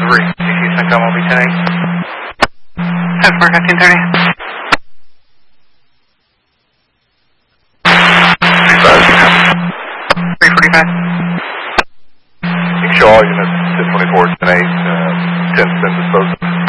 3. Houston, come on, be 10-8. Pittsburgh, 1530. 345. You can show all units 1024, 10-8, 10 disposed.